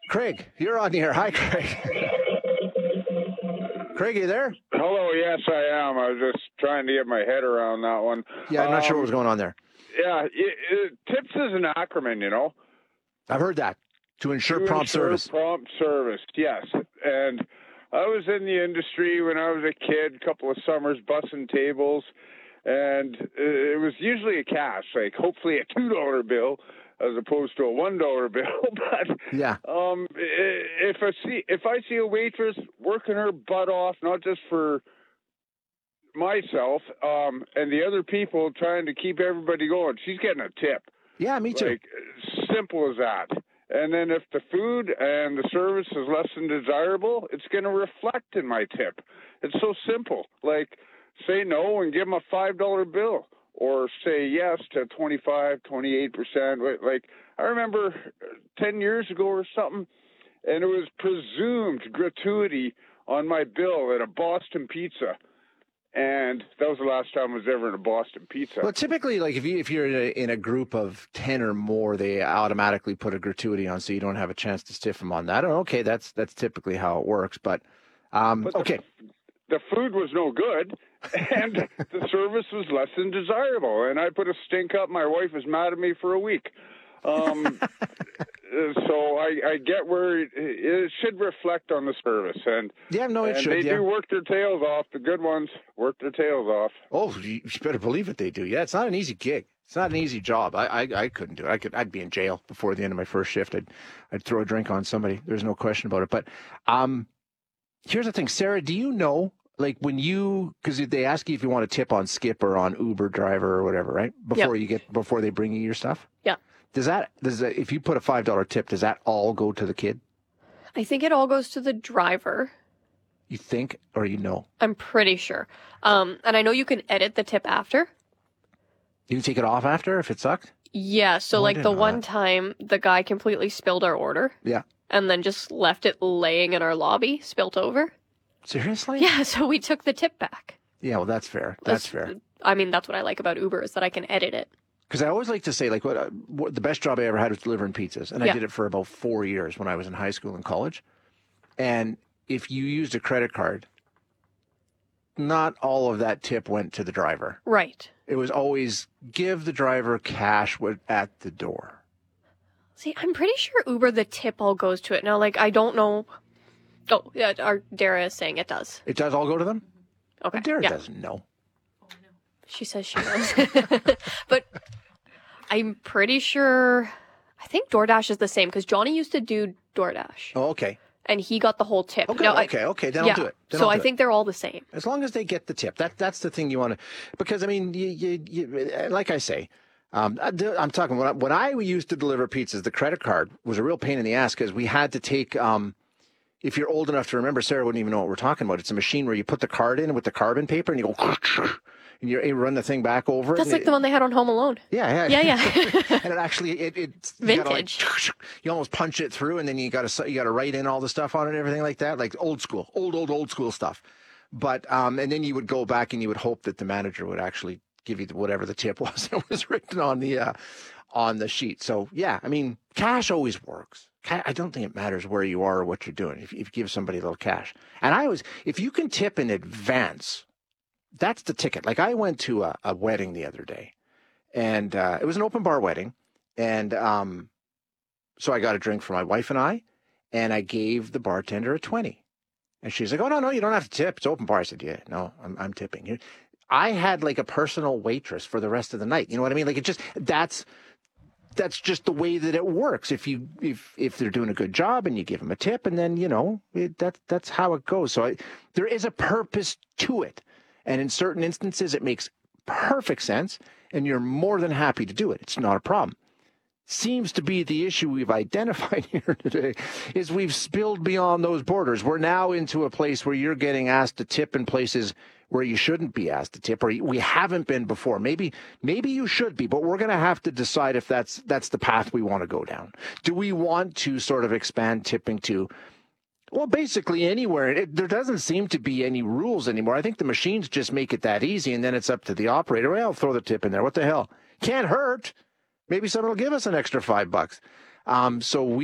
Craig, you're on here. Hi, Craig. Craig, are you there? Hello, yes, I am. I was just trying to get my head around that one. Yeah, I'm not sure what was going on there. Yeah, TIPS is an acronym, you know. I've heard that. To ensure prompt service. Prompt service, yes. And I was in the industry when I was a kid, a couple of summers, bussing tables, and it was usually a cash, like hopefully a $2 bill as opposed to a $1 bill. But yeah, if I see a waitress working her butt off, not just for myself and the other people trying to keep everybody going, she's getting a tip. Yeah, me too. Like, simple as that. And then if the food and the service is less than desirable, it's going to reflect in my tip. It's so simple. Like, say no and give them a $5 bill, or say yes to 25, 28%. Like, I remember 10 years ago or something, and it was presumed gratuity on my bill at a Boston Pizza. And that was the last time I was ever in a Boston Pizza. Well, typically, like if you're in a group of 10 or more, they automatically put a gratuity on, so you don't have a chance to stiff them on that. Okay, that's typically how it works. But okay, the food was no good, and the service was less than desirable. And I put a stink up. My wife was mad at me for a week. So I get where it should reflect on the service, and yeah, no, it should. They do work their tails off. The good ones work their tails off. Oh, you better believe it, they do. Yeah, it's not an easy gig. It's not an easy job. I couldn't do it. I'd be in jail before the end of my first shift. I'd throw a drink on somebody. There's no question about it. But here's the thing, Sarah. Do you know, like, because they ask you if you want to tip on Skip or on Uber driver or whatever, right? Before they bring you your stuff. Yeah. Does that if you put a $5 tip, does that all go to the kid? I think it all goes to the driver. You think, or you know? I'm pretty sure. And I know you can edit the tip after. You can take it off after if it sucked? Yeah, so like the one time the guy completely spilled our order. Yeah. And then just left it laying in our lobby, spilt over. Seriously? Yeah, so we took the tip back. Yeah, well, that's fair. That's fair. I mean, that's what I like about Uber, is that I can edit it. Because I always like to say, like, what the best job I ever had was delivering pizzas. And I did it for about 4 years when I was in high school and college. And if you used a credit card, not all of that tip went to the driver. Right. It was always give the driver cash at the door. See, I'm pretty sure Uber, the tip all goes to it. Now, like, I don't know. Oh, yeah, our Dara is saying it does. It does all go to them? Okay. Well, Dara doesn't know. She says she knows. But I'm pretty sure, I think DoorDash is the same, because Johnny used to do DoorDash. Oh, okay. And he got the whole tip. Okay, now, okay, then I'll do it. So I think they're all the same. As long as they get the tip. That's the thing you want to, because, I mean, you like I say, I'm talking, when I used to deliver pizzas, the credit card was a real pain in the ass, because we had to take, if you're old enough to remember, Sarah wouldn't even know what we're talking about. It's a machine where you put the card in with the carbon paper and you go, and you run the thing back over. That's like the one they had on Home Alone. Yeah. And it actually, it's vintage. You almost punch it through, and then you got to write in all the stuff on it and everything like that, like old school stuff. But and then you would go back and you would hope that the manager would actually give you whatever the tip was that was written on the sheet. So yeah, I mean, cash always works. I don't think it matters where you are or what you're doing. If you give somebody a little cash, and if you can tip in advance, that's the ticket. Like, I went to a wedding the other day, and it was an open bar wedding. And so I got a drink for my wife and I gave the bartender a 20. And she's like, oh, no, you don't have to tip. It's open bar. I said, yeah, no, I'm tipping. I had like a personal waitress for the rest of the night. You know what I mean? Like, that's just the way that it works. If they're doing a good job and you give them a tip, and then, that's how it goes. So there is a purpose to it. And in certain instances, it makes perfect sense, and you're more than happy to do it. It's not a problem. Seems to be the issue we've identified here today, is we've spilled beyond those borders. We're now into a place where you're getting asked to tip in places where you shouldn't be asked to tip, or we haven't been before. Maybe you should be, but we're going to have to decide if that's the path we want to go down. Do we want to sort of expand tipping to, well, basically anywhere? There doesn't seem to be any rules anymore. I think the machines just make it that easy, and then it's up to the operator. Well, throw the tip in there. What the hell? Can't hurt. Maybe someone will give us an extra $5. So